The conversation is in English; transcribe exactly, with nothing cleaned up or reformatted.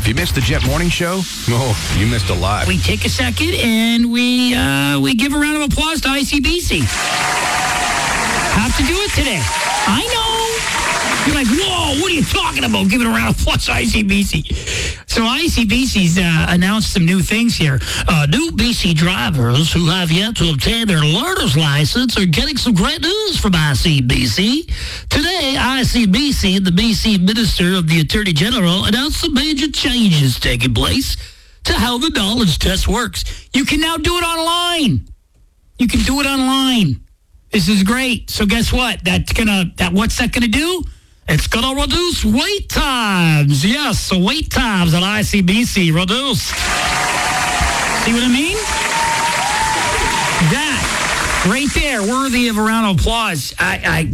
If you missed the Jet Morning Show, oh, you missed a lot. We take a second and we uh, we give a round of applause to I C B C. Have to do it today. I know. You're like, whoa, what are you talking about? Giving a round of applause to I C B C. So I C B C's uh, announced some new things here. Uh, new B C drivers who have yet to obtain their learner's license are getting some great news from I C B C. Today, I C B C and the B C Minister of the Attorney General announced some major changes taking place to how the knowledge test works. You can now do it online. You can do it online. This is great. So guess what? That's gonna that what's that gonna do? It's going to reduce wait times. Yes, so wait times at I C B C reduced. See what I mean? That right there, worthy of a round of applause. I, I